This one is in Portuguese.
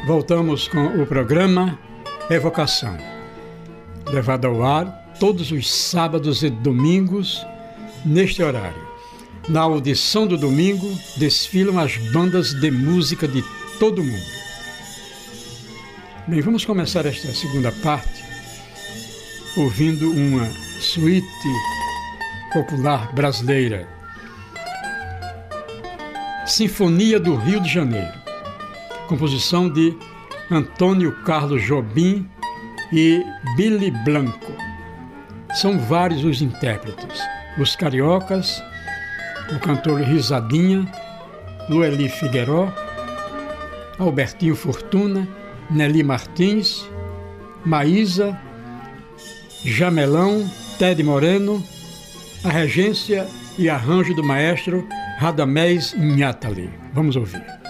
Voltamos com o programa Evocação, levado ao ar todos os sábados e domingos, neste horário. Na audição do domingo, desfilam as bandas de música de todo o mundo. Bem, vamos começar esta segunda parte ouvindo uma suíte popular brasileira. Sinfonia do Rio de Janeiro, composição de Antônio Carlos Jobim e Billy Blanco. São vários os intérpretes: os cariocas, o cantor Risadinha, Lueli Figueiró, Albertinho Fortuna, Nelly Martins, Maísa, Jamelão, Ted Moreno, a regência e arranjo do maestro Radamés Inhatali. Vamos ouvir.